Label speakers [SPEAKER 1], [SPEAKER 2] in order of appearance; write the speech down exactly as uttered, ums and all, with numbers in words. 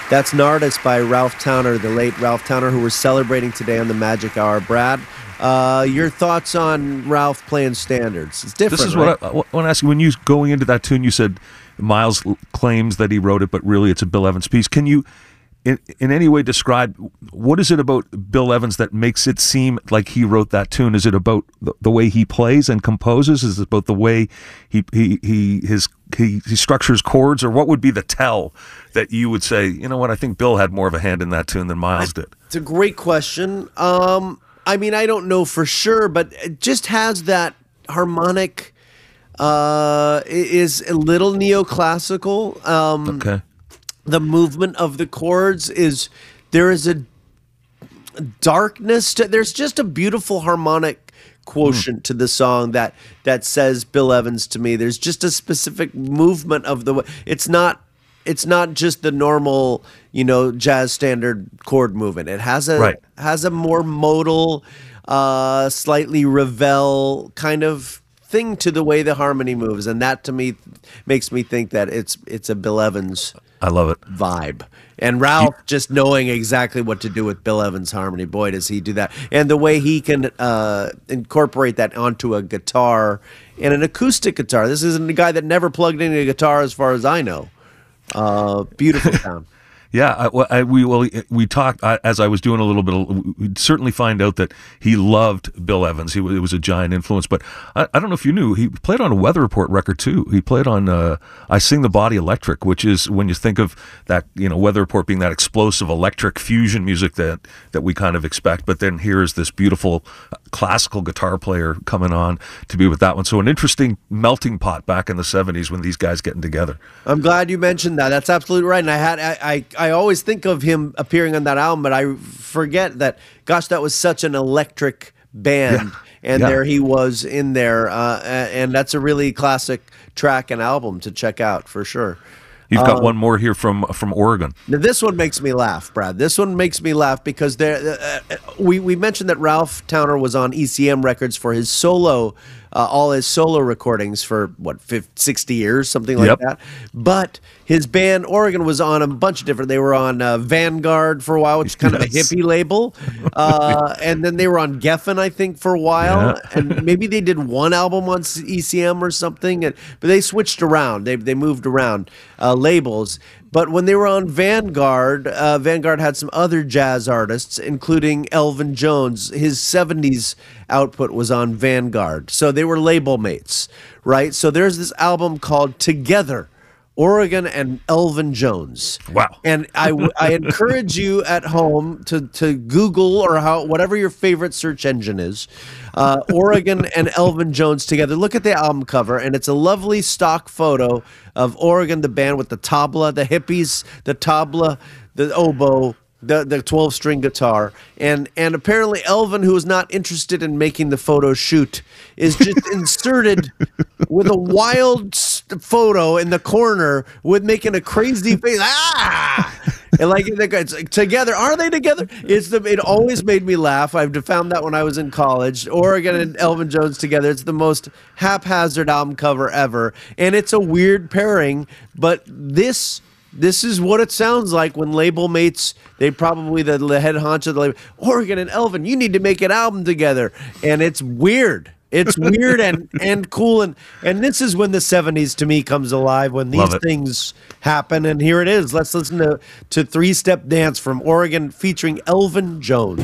[SPEAKER 1] That's Nardis by Ralph Towner, the late Ralph Towner, who we're celebrating today on the Magic Hour. Brad, uh, your thoughts on Ralph playing standards? It's different,
[SPEAKER 2] This is
[SPEAKER 1] right?
[SPEAKER 2] what I, I want to ask you. When you going into that tune, you said Miles claims that he wrote it, but really it's a Bill Evans piece. Can you, in, in any way, describe what is it about Bill Evans that makes it seem like he wrote that tune? Is it about the, the way he plays and composes? Is it about the way he he he his he, he structures chords, or what would be the tell that you would say, you know what, I think Bill had more of a hand in that tune than Miles did?
[SPEAKER 1] It's a great question. Um, I mean, I don't know for sure, but it just has that harmonic. Uh, it is a little neoclassical. Um,
[SPEAKER 2] Okay.
[SPEAKER 1] The movement of the chords is there is a darkness to, there's just a beautiful harmonic quotient mm. to the song that that says Bill Evans to me. There's just a specific movement of the it's not it's not just the normal, you know, jazz standard chord movement. It has a
[SPEAKER 2] right.
[SPEAKER 1] has a more modal, uh, slightly Ravel kind of thing to the way the harmony moves, and that to me makes me think that it's it's a Bill Evans.
[SPEAKER 2] I love it.
[SPEAKER 1] Vibe. And Ralph just knowing exactly what to do with Bill Evans' harmony. Boy, does he do that. And the way he can uh, incorporate that onto a guitar and an acoustic guitar. This isn't a guy that never plugged in a guitar as far as I know. Uh, beautiful sound.
[SPEAKER 2] Yeah, I, I, we well we talked I, as I was doing a little bit. Of, we'd certainly find out that he loved Bill Evans. He it was a giant influence. But I, I don't know if you knew he played on a Weather Report record too. He played on uh, "I Sing the Body Electric," which is when you think of that, you know, Weather Report being that explosive electric fusion music that that we kind of expect. But then here is this beautiful classical guitar player coming on to be with that one. So an interesting melting pot back in the seventies when these guys getting together.
[SPEAKER 1] I'm glad you mentioned that. That's absolutely right. And I had I. I I always think of him appearing on that album, but I forget that, gosh, that was such an electric band. Yeah. And yeah. there he was in there. Uh, and that's a really classic track and album to check out for sure.
[SPEAKER 2] You've got
[SPEAKER 1] um,
[SPEAKER 2] one more here from from Oregon.
[SPEAKER 1] Now this one makes me laugh, Brad. This one makes me laugh because there, uh, we, we mentioned that Ralph Towner was on E C M Records for his solo, uh, all his solo recordings for, what, fifty, sixty years, something like
[SPEAKER 2] yep.
[SPEAKER 1] that. But his band, Oregon, was on a bunch of different, they were on uh, Vanguard for a while, which is kind yes. of a hippie label. Uh, and then they were on Geffen, I think, for a while. Yeah. And maybe they did one album on E C M or something. And, but they switched around. They, they moved around uh, labels. But when they were on Vanguard, uh, Vanguard had some other jazz artists, including Elvin Jones. His seventies output was on Vanguard. So they were label mates, right? So there's this album called Together, Oregon and Elvin Jones.
[SPEAKER 2] Wow.
[SPEAKER 1] And I, I encourage you at home to, to Google or how whatever your favorite search engine is, uh, Oregon and Elvin Jones together. Look at the album cover, and it's a lovely stock photo of Oregon, the band with the tabla, the hippies, the tabla, the oboe, the the twelve-string guitar. And and apparently Elvin, who is not interested in making the photo shoot, is just inserted with a wild photo in the corner with making a crazy face. Ah! And like it's like, together, are they together? It's the. It always made me laugh. I've found that when I was in college. Oregon and Elvin Jones together. It's the most haphazard album cover ever, and it's a weird pairing. But this. This is what it sounds like when label mates, they probably, the, the head honcho of the label, Oregon and Elvin, you need to make an album together. And it's weird. It's weird and, and cool. And, and this is when the seventies to me comes alive, when these things happen. And here it is. Let's listen to, to Three Step Dance from Oregon featuring Elvin Jones.